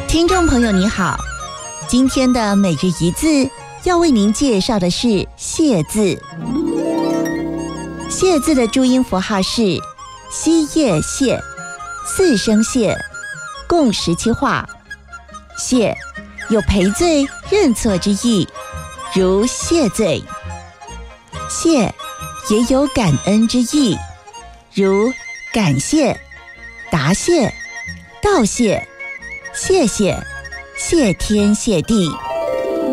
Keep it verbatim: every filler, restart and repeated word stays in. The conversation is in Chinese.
听众朋友你好，今天的每日一字要为您介绍的是谢字。谢字的注音符号是西叶谢，四声谢，共十七画。谢有赔罪认错之意，如谢罪；谢也有感恩之意，如感谢、答谢、道谢、谢谢、谢天谢地。